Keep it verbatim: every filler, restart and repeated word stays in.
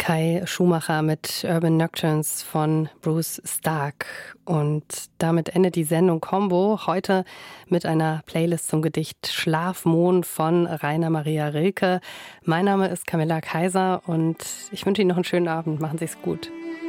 Kai Schumacher mit Urban Nocturnes von Bruce Stark. Und damit endet die Sendung Combo. Heute mit einer Playlist zum Gedicht Schlafmond von Rainer Maria Rilke. Mein Name ist Camilla Kaiser und ich wünsche Ihnen noch einen schönen Abend. Machen Sie es gut.